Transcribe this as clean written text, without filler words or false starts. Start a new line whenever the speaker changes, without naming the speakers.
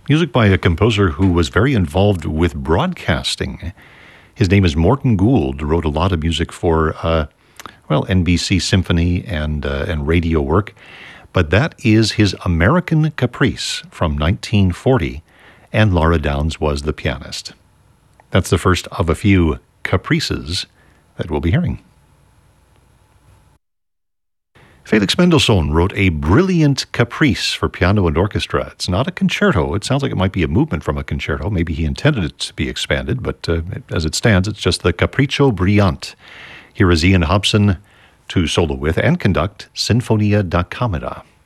Music by a composer who was very involved with broadcasting. His name is Morton Gould, wrote a lot of music for, NBC Symphony and radio work. But that is his American Caprice from 1940, and Laura Downs was the pianist. That's the first of a few caprices that we'll be hearing. Felix Mendelssohn wrote a brilliant caprice for piano and orchestra. It's not a concerto. It sounds like it might be a movement from a concerto. Maybe he intended it to be expanded, but as it stands, it's just the Capriccio Brillante. Here is Ian Hobson to solo with and conduct Sinfonia da Camera.